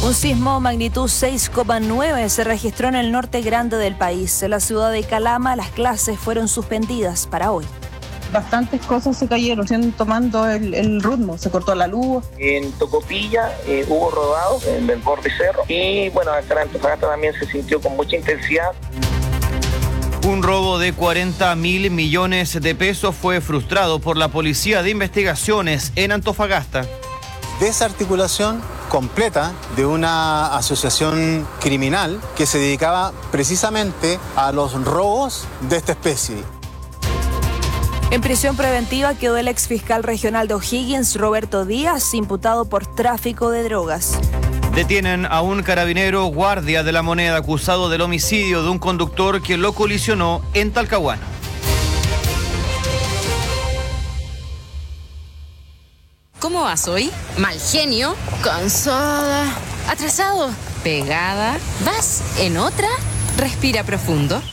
Un sismo magnitud 6,9 se registró en el norte grande del país. En la ciudad de Calama, las clases fueron suspendidas para hoy. Bastantes cosas se cayeron, tomando el ritmo, se cortó la luz. En Tocopilla hubo rodados en el borde cerro y bueno, acá en Antofagasta también se sintió con mucha intensidad. Un robo de 40.000 millones de pesos fue frustrado por la Policía de Investigaciones en Antofagasta. Desarticulación completa de una asociación criminal que se dedicaba precisamente a los robos de esta especie. En prisión preventiva quedó el exfiscal regional de O'Higgins, Roberto Díaz, imputado por tráfico de drogas. Detienen a un carabinero guardia de la Moneda acusado del homicidio de un conductor que lo colisionó en Talcahuano. ¿Cómo vas hoy? Mal genio, cansada, atrasado, pegada. ¿Vas en otra? Respira profundo.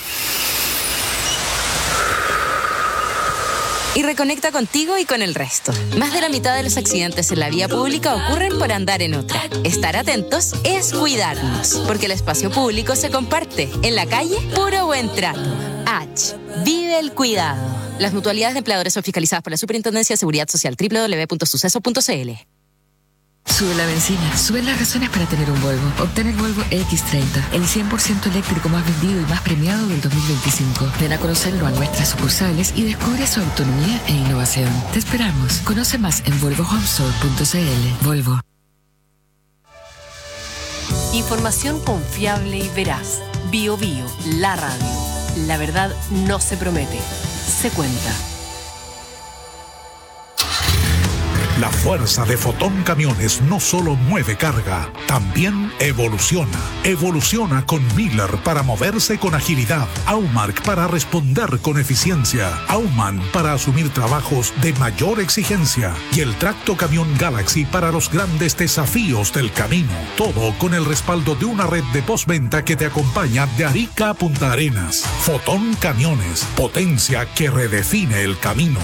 Y reconecta contigo y con el resto. Más de la mitad de los accidentes en la vía pública ocurren por andar en otra. Estar atentos es cuidarnos, porque el espacio público se comparte. En la calle, puro buen trato. H. Vive el cuidado. Las mutualidades de empleadores son fiscalizadas por la Superintendencia de Seguridad Social. www.suceso.cl. Sube la benzina, suben las razones para tener un Volvo. Obtén el Volvo X30, el 100% eléctrico más vendido y más premiado del 2025. Ven a conocerlo a nuestras sucursales y descubre su autonomía e innovación. Te esperamos. Conoce más en volvohomestore.cl. Volvo. Información confiable y veraz. Bio Bio, la radio. La verdad no se promete, se cuenta. La fuerza de Fotón Camiones no solo mueve carga, también evoluciona. Evoluciona con Miller para moverse con agilidad, Aumark para responder con eficiencia, Aumann para asumir trabajos de mayor exigencia y el Tracto Camión Galaxy para los grandes desafíos del camino. Todo con el respaldo de una red de postventa que te acompaña de Arica a Punta Arenas. Fotón Camiones, potencia que redefine el camino.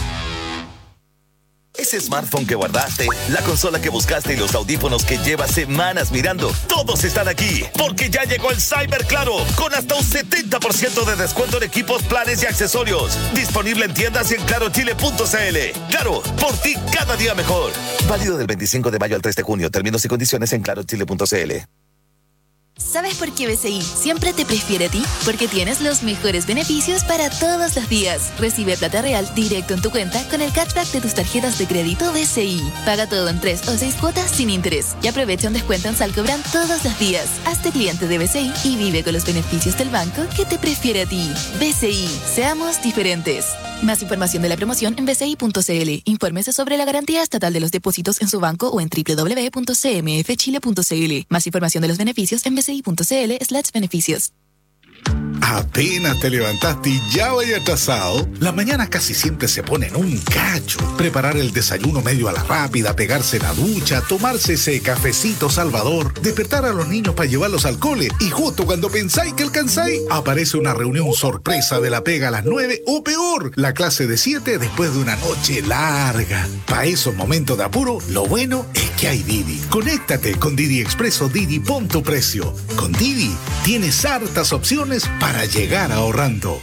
Ese smartphone que guardaste, la consola que buscaste y los audífonos que llevas semanas mirando, todos están aquí, porque ya llegó el Cyber Claro, con hasta un 70% de descuento en equipos, planes y accesorios. Disponible en tiendas y en clarochile.cl. Claro, por ti cada día mejor. Válido del 25 de mayo al 3 de junio. Términos y condiciones en clarochile.cl. ¿Sabes por qué BCI siempre te prefiere a ti? Porque tienes los mejores beneficios para todos los días. Recibe plata real directo en tu cuenta con el cashback de tus tarjetas de crédito BCI. Paga todo en 3 o 6 cuotas sin interés. Y aprovecha un descuento en Salcobran todos los días. Hazte cliente de BCI y vive con los beneficios del banco que te prefiere a ti. BCI, seamos diferentes. Más información de la promoción en bci.cl. Infórmese sobre la garantía estatal de los depósitos en su banco o en www.cmfchile.cl. Más información de los beneficios en bci.cl/beneficios. Apenas te levantaste y ya vaya atrasado. La mañana casi siempre se pone en un cacho. Preparar el desayuno medio a la rápida, pegarse la ducha, tomarse ese cafecito salvador, despertar a los niños para llevarlos al cole y justo cuando pensáis que alcanzáis, aparece una reunión sorpresa de la pega a las 9 o peor, la clase de 7 después de una noche larga. Para esos momentos de apuro, lo bueno es que hay Didi. Conéctate con Didi Expreso Didi, pon tu precio. Con Didi tienes hartas opciones para llegar ahorrando.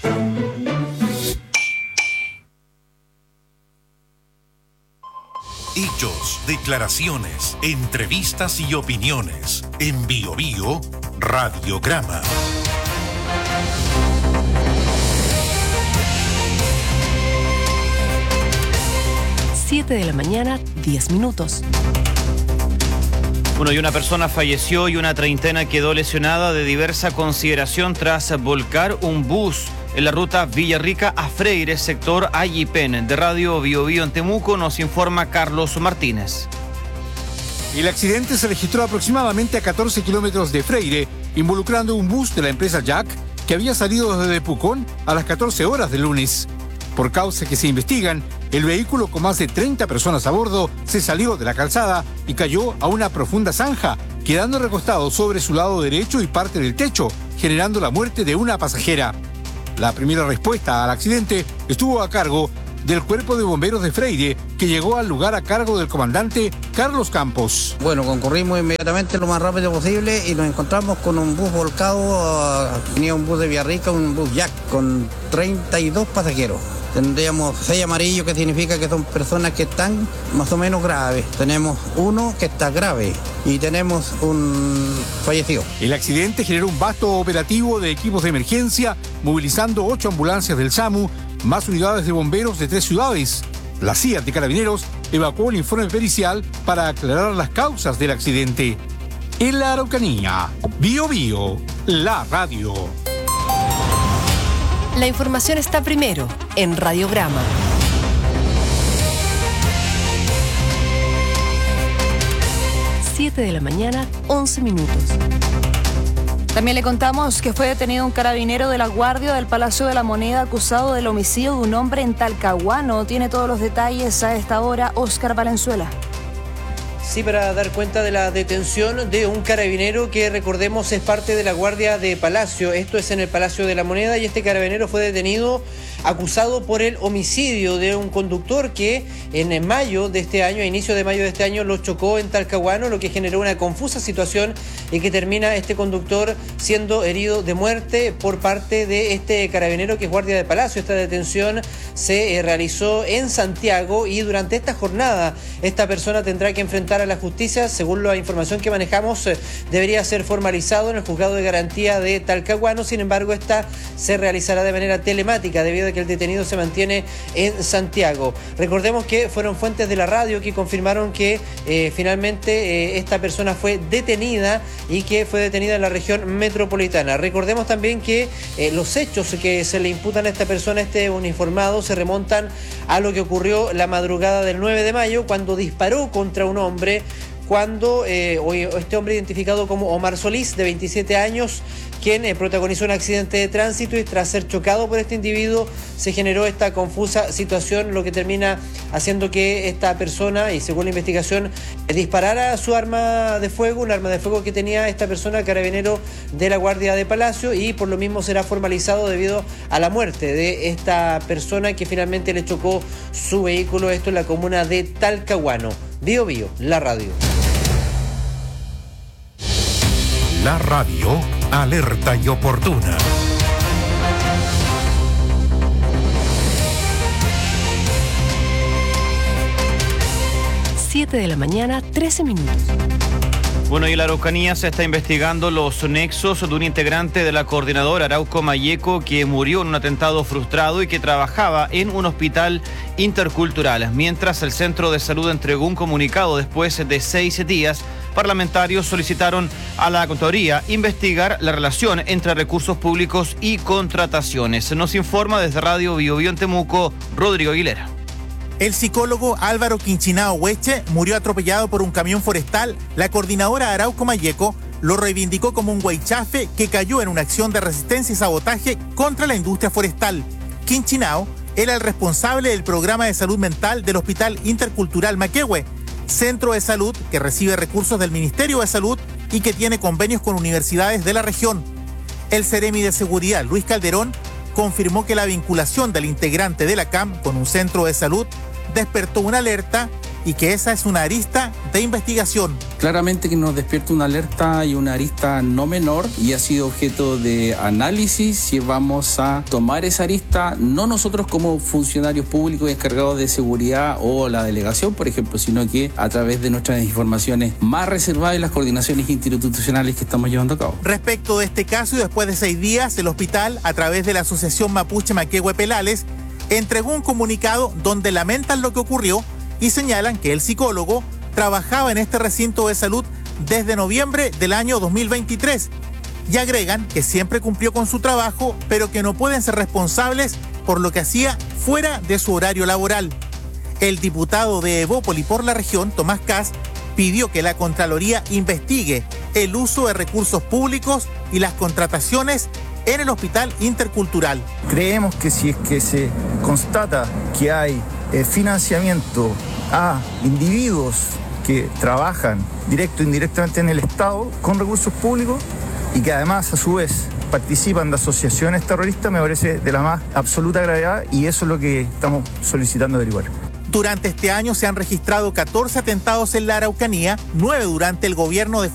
Hechos, declaraciones, entrevistas y opiniones. En Bio Bio, Radiograma. 7 de la mañana, 10 minutos. Bueno, y una persona falleció y una treintena quedó lesionada de diversa consideración tras volcar un bus en la ruta Villarrica a Freire, sector Ayipen. De Radio Bio Bio en Temuco nos informa Carlos Martínez. El accidente se registró aproximadamente a 14 kilómetros de Freire, involucrando un bus de la empresa Jack que había salido desde Pucón a las 14 horas del lunes. Por causas que se investigan, el vehículo con más de 30 personas a bordo se salió de la calzada y cayó a una profunda zanja, quedando recostado sobre su lado derecho y parte del techo, generando la muerte de una pasajera. La primera respuesta al accidente estuvo a cargo del Cuerpo de Bomberos de Freire, que llegó al lugar a cargo del comandante Carlos Campos. Bueno, concurrimos inmediatamente lo más rápido posible y nos encontramos con un bus volcado. Tenía un bus de Villarrica, un bus Jack con 32 pasajeros. Tendríamos 6 amarillos, que significa que son personas que están más o menos graves. Tenemos uno que está grave y tenemos un fallecido. El accidente generó un vasto operativo de equipos de emergencia, movilizando 8 ambulancias del SAMU, más unidades de bomberos de 3 ciudades. La CIA de Carabineros evacuó el informe pericial para aclarar las causas del accidente. En la Araucanía, Bío Bío, la radio. La información está primero en Radiograma. De la mañana, 11 minutos. También le contamos que fue detenido un carabinero de la Guardia del Palacio de la Moneda acusado del homicidio de un hombre en Talcahuano. Tiene todos los detalles a esta hora Óscar Valenzuela. Sí, para dar cuenta de la detención de un carabinero que, recordemos, es parte de la Guardia de Palacio. Esto es en el Palacio de la Moneda y este carabinero fue detenido acusado por el homicidio de un conductor que en mayo de este año, a inicio de mayo de este año, lo chocó en Talcahuano, lo que generó una confusa situación y que termina este conductor siendo herido de muerte por parte de este carabinero que es Guardia de Palacio. Esta detención se realizó en Santiago y durante esta jornada esta persona tendrá que enfrentar a la justicia. Según la información que manejamos, debería ser formalizado en el juzgado de garantía de Talcahuano. Sin embargo, esta se realizará de manera telemática debido a que el detenido se mantiene en Santiago. Recordemos que fueron fuentes de la radio que confirmaron que finalmente esta persona fue detenida y que fue detenida en la región metropolitana. Recordemos también que los hechos que se le imputan a esta persona, este uniformado, se remontan a lo que ocurrió la madrugada del 9 de mayo cuando disparó contra un hombre, cuando este hombre identificado como Omar Solís, de 27 años, quien protagonizó un accidente de tránsito y tras ser chocado por este individuo se generó esta confusa situación, lo que termina haciendo que esta persona, y según la investigación, disparara su arma de fuego, un arma de fuego que tenía esta persona, carabinero de la Guardia de Palacio, y por lo mismo será formalizado debido a la muerte de esta persona que finalmente le chocó su vehículo, esto en la comuna de Talcahuano. Bío Bío, la radio. La radio alerta y oportuna. De la mañana, 13 minutos. Bueno, y en la Araucanía se está investigando los nexos de un integrante de la coordinadora Arauco Mayeco que murió en un atentado frustrado y que trabajaba en un hospital intercultural. Mientras el Centro de Salud entregó un comunicado después de 6 días, parlamentarios solicitaron a la Contraloría investigar la relación entre recursos públicos y contrataciones. Nos informa desde Radio Bío Bío en Temuco, Rodrigo Aguilera. El psicólogo Álvaro Quinchinao Hueche murió atropellado por un camión forestal. La coordinadora Arauco Mayeco lo reivindicó como un huaychafe que cayó en una acción de resistencia y sabotaje contra la industria forestal. Quinchinao era el responsable del programa de salud mental del Hospital Intercultural Maquehue, centro de salud que recibe recursos del Ministerio de Salud y que tiene convenios con universidades de la región. El Ceremi de Seguridad, Luis Calderón, confirmó que la vinculación del integrante de la CAM con un centro de salud despertó una alerta y que esa es una arista de investigación. Claramente que nos despierta una alerta y una arista no menor y ha sido objeto de análisis si vamos a tomar esa arista, no nosotros como funcionarios públicos encargados de seguridad o la delegación, por ejemplo, sino que a través de nuestras informaciones más reservadas y las coordinaciones institucionales que estamos llevando a cabo. Respecto de este caso y después de 6 días, el hospital, a través de la Asociación Mapuche Maquehue Pelales, entregó un comunicado donde lamentan lo que ocurrió y señalan que el psicólogo trabajaba en este recinto de salud desde noviembre del año 2023 y agregan que siempre cumplió con su trabajo, pero que no pueden ser responsables por lo que hacía fuera de su horario laboral. El diputado de Evópoli por la región, Tomás Kass, pidió que la Contraloría investigue el uso de recursos públicos y las contrataciones en el Hospital Intercultural. Creemos que si es que se constata que hay financiamiento a individuos que trabajan directo e indirectamente en el Estado con recursos públicos y que además a su vez participan de asociaciones terroristas me parece de la más absoluta gravedad y eso es lo que estamos solicitando averiguar. Durante este año se han registrado 14 atentados en la Araucanía, 9 durante el gobierno de